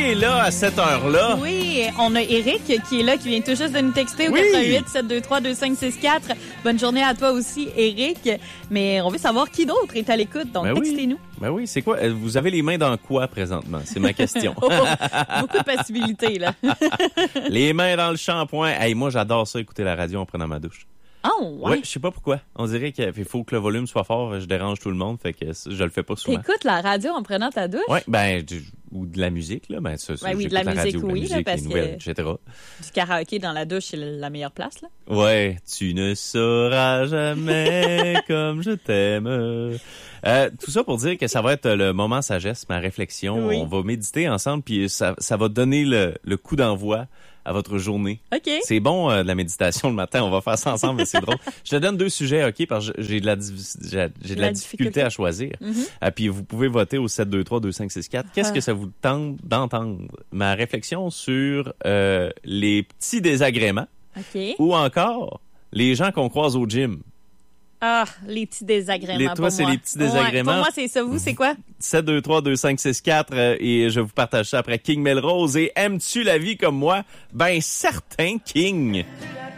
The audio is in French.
est là à cette heure-là? Oui, on a Eric qui est là, qui vient tout juste de nous texter au 88-723-2564. Bonne journée à toi aussi, Eric. Mais on veut savoir qui d'autre est à l'écoute, donc textez-nous. Ben oui, c'est quoi? Vous avez les mains dans quoi présentement? C'est ma question. Beaucoup de possibilités, là. Les mains dans le shampoing. Hey, moi, j'adore ça, écouter la radio en prenant ma douche. Oh, ouais. Oui, je sais pas pourquoi. On dirait qu'il faut que le volume soit fort. Je dérange tout le monde, fait que je le fais pas souvent. T'écoutes la radio en prenant ta douche? Oui, ou de la musique, là. Ben, ça, oui, de la musique, radio, oui, la musique, parce les nouvelles, que etc. Du karaoké dans la douche, c'est la meilleure place, là. Ouais, tu ne sauras jamais comme je t'aime. Tout ça pour dire que ça va être le moment sagesse, ma réflexion. Oui. On va méditer ensemble, puis ça va donner le coup d'envoi à votre journée. OK. C'est bon, de la méditation le matin. On va faire ça ensemble, mais c'est drôle. Je te donne 2 sujets, OK, parce que j'ai de la difficulté à choisir. Mm-hmm. Puis vous pouvez voter au 723-2564. Qu'est-ce que ça vous tente d'entendre? Ma réflexion sur les petits désagréments ou encore les gens qu'on croise au gym. Ah, les petits désagréments. Toi, c'est les petits désagréments. Pour moi, c'est ça. Vous, c'est quoi? 723-2564 et je vous partage ça après King Melrose. Et aimes-tu la vie comme moi? Ben, certain, King.